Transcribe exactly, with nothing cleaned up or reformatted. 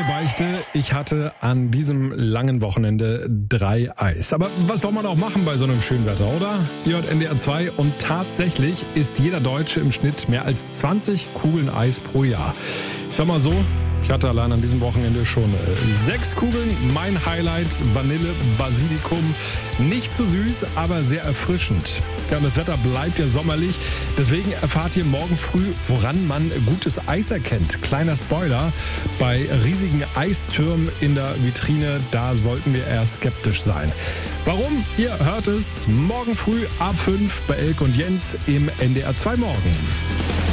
Beichte, ich hatte an diesem langen Wochenende drei Eis. Aber was soll man auch machen bei so einem schönen Wetter, oder? Ihr hört N D R zwei und tatsächlich isst jeder Deutsche im Schnitt mehr als zwanzig Kugeln Eis pro Jahr. Ich sag mal so, ich hatte allein an diesem Wochenende schon äh, sechs Kugeln. Mein Highlight, Vanille, Basilikum. Nicht zu süß, aber sehr erfrischend. Ja, und das Wetter bleibt ja sommerlich. Deswegen erfahrt ihr morgen früh, woran man gutes Eis erkennt. Kleiner Spoiler, bei riesigen Eistürmen in der Vitrine, da sollten wir eher skeptisch sein. Warum? Ihr hört es morgen früh ab fünf bei Elke und Jens im N D R zwei Morgen.